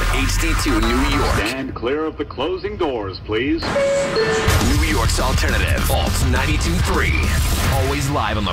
HD2 New York. Stand clear of the closing doors, please. New York's alternative. Alt 92.3. Always live on the